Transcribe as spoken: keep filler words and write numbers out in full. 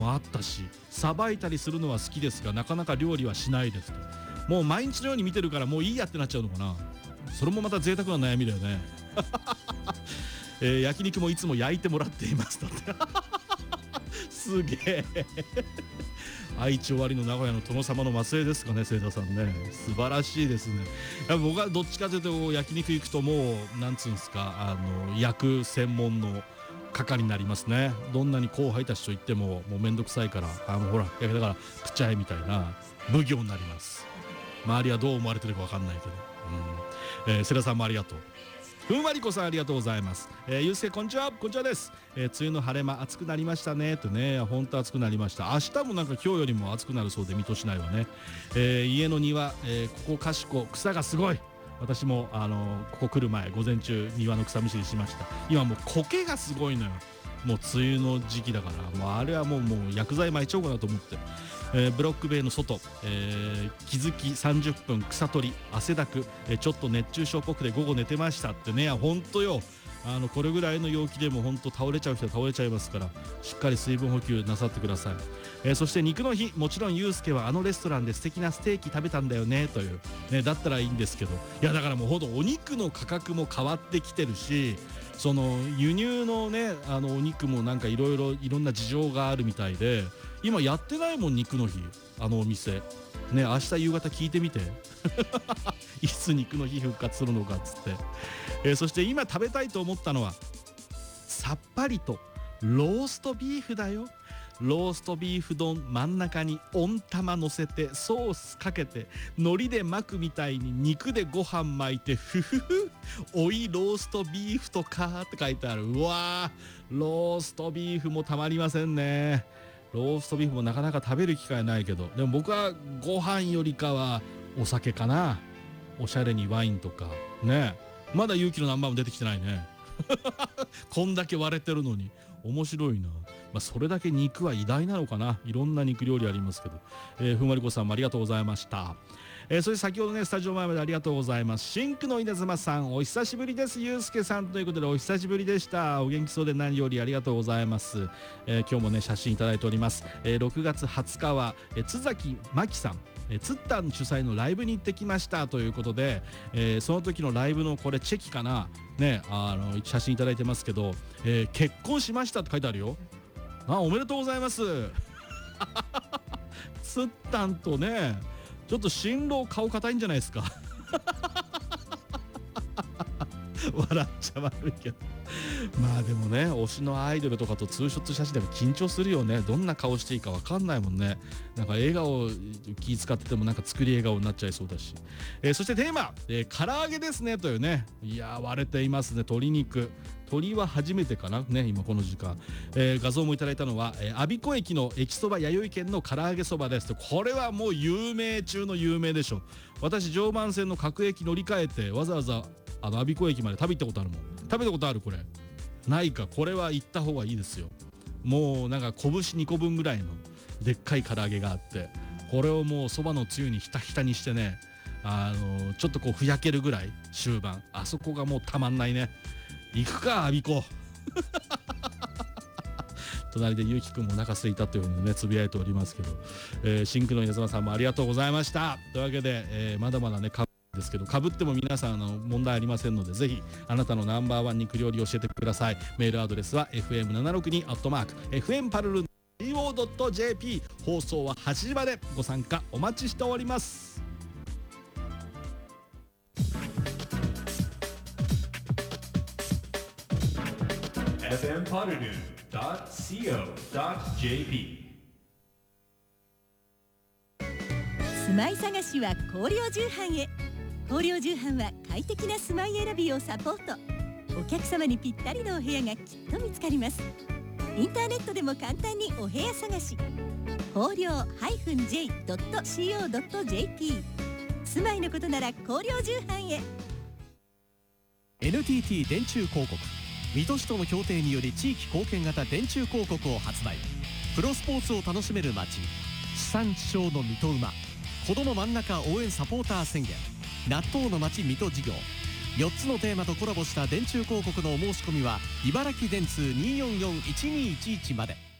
もあったし、さばいたりするのは好きですがなかなか料理はしないですと。もう毎日のように見てるからもういいやってなっちゃうのかな。それもまた贅沢な悩みだよね。えー、焼肉もいつも焼いてもらっていますと。すげえ。愛知終わりの名古屋の殿様の末裔ですかね、清田さんね。素晴らしいですね。やっぱ僕はどっちかというと焼肉行くともうなんつうんですか、あの焼く専門の係になりますね。どんなに後輩たちと言ってももうめんどくさいから、あのほら焼けたから食っちゃえみたいな奉行になります。周りはどう思われてるか分かんないけど、うん、えー、世良さんもありがとう。ふんわりこさんありがとうございます。えー、ゆうすけこんにちは、こんにちはです。えー、梅雨の晴れ間暑くなりましたねとね。本当暑くなりました。明日もなんか今日よりも暑くなるそうで、水戸市内はね、えー、家の庭、えー、ここかしこ草がすごい。私もあのー、ここ来る前午前中庭の草むしりしました。今もう苔がすごいのよ。もう梅雨の時期だからもうあれはもうもう薬剤撒いちゃおうかなと思って、えー、ブロック塀の外、えー、気づきさんじゅっぷん草取り汗だく、えー、ちょっと熱中症っぽくて午後寝てましたってね。本当よ、あのこれぐらいの陽気でも本当倒れちゃう人は倒れちゃいますから、しっかり水分補給なさってください。えー、そして肉の日、もちろんユうスケはあのレストランで素敵なステーキ食べたんだよねという、ね、だったらいいんですけど、いやだからもうほんとお肉の価格も変わってきてるし、その輸入のねあのお肉もなんかいろいろいろんな事情があるみたいで、今やってないもん肉の日、あのお店ね。明日夕方聞いてみていつ肉の日復活するのかっつって、えー、そして今食べたいと思ったのはさっぱりとローストビーフだよ。ローストビーフ丼真ん中に温玉乗せてソースかけて海苔で巻くみたいに肉でご飯巻いてふふふおいローストビーフとかって書いてある。うわー、ローストビーフもたまりませんね。ローストビーフもなかなか食べる機会ないけど、でも僕はご飯よりかはお酒かな。おしゃれにワインとかね。まだ勇気のナンバーも出てきてないね。こんだけ割れてるのに面白いな。まあ、それだけ肉は偉大なのかな。いろんな肉料理ありますけど、えー、ふんわりこさんもありがとうございました。えー、そして先ほどねスタジオ前までありがとうございます。シンクの稲妻さんお久しぶりです。ゆうすけさんということでお久しぶりでした。お元気そうで何よりありがとうございます。えー、今日もね写真いただいております。えー、ろくがつはつかは、えー、津崎真希さん、えー、ツッタン主催のライブに行ってきましたということで、えー、その時のライブのこれチェキかなね、あの写真いただいてますけど、えー、結婚しましたって書いてあるよ。あ、おめでとうございます。ツッタンとねちょっと新郎顔硬いんじゃないですか。笑っちゃ悪いけど、まあでもね推しのアイドルとかとツーショット写真でも緊張するよね。どんな顔していいか分かんないもんね。なんか笑顔気使っててもなんか作り笑顔になっちゃいそうだし、えー、そしてテーマ、えー、唐揚げですねというね。いやー割れていますね。鶏肉、鶏は初めてかなね今この時間、えー、画像もいただいたのは、えー、我孫子駅の駅そば弥生県の唐揚げそばですと。これはもう有名中の有名でしょ。私常磐線の各駅乗り換えてわざわざあの我孫子駅まで食べ行ったことあるもん。食べたことある？これないか。これは行った方がいいですよ。もうなんか拳にこぶんぐらいのでっかい唐揚げがあって、これをもうそばのつゆにひたひたにしてね、あのちょっとこうふやけるぐらい終盤、あそこがもうたまんないね。行くか我孫子。隣でゆうきくんもお腹空いたというふうにねつぶやいておりますけど、えー、シンクの稲妻さんもありがとうございました。というわけで、えー、まだまだねかですけど、かぶっても皆さんの問題ありませんので、ぜひあなたのナンバーワン肉料理を教えてください。メールアドレスは エフエムななろくに アットマーク エフエム パルル シーオー ドット ジェーピー。 放送ははちじまで。ご参加お待ちしております。 エフエム パルル ドット シーオー ドット ジェーピー。 住まい探しは光陵重版へ。光陵重版は快適な住まい選びをサポート。お客様にぴったりのお部屋がきっと見つかります。インターネットでも簡単にお部屋探し。光陵 ジェイドット シーオー ドット ジェーピー。 住まいのことなら光陵重版へ。 エヌティーティー 電柱広告、水戸市との協定により地域貢献型電柱広告を発売。プロスポーツを楽しめる街、地産地消の水戸馬、子ども真ん中応援サポーター宣言、納豆の街水戸事業、よっつのテーマとコラボした電柱広告のお申し込みは茨城電通 にーよんよんいちにーいちいち まで。